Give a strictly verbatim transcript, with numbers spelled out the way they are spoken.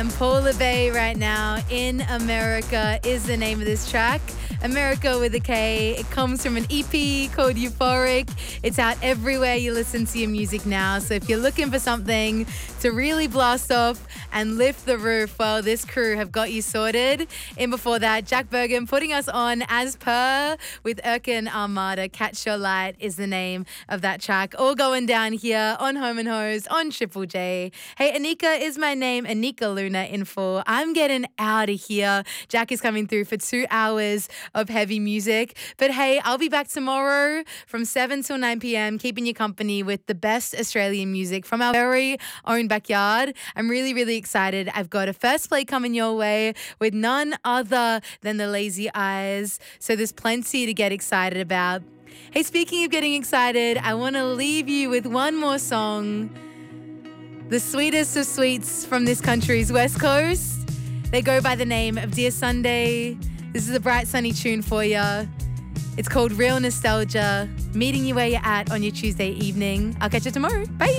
And Paul LeBay right now, In America, is the name of this track. America with a K. It comes from an E P called Euphoric. It's out everywhere you listen to your music now. So if you're looking for something to really blast off and lift the roof, well, this crew have got you sorted. In before that, Jack Bergen putting us on as per with Erkin Armada. Catch Your Light is the name of that track. All going down here on Home and Hose on Triple J. Hey, Anika is my name. Anika Luna in full. I'm getting out of here. Jack is coming through for two hours of heavy music. But hey, I'll be back tomorrow from seven till nine p.m. keeping you company with the best Australian music from our very own backyard. I'm really, really excited. I've got a first play coming your way with none other than the Lazy Eyes. So there's plenty to get excited about. Hey, speaking of getting excited, I want to leave you with one more song. The sweetest of sweets from this country's West Coast. They go by the name of Dear Sunday. This is a bright, sunny tune for you. It's called Real Nostalgia, meeting you where you're at on your Tuesday evening. I'll catch you tomorrow. Bye.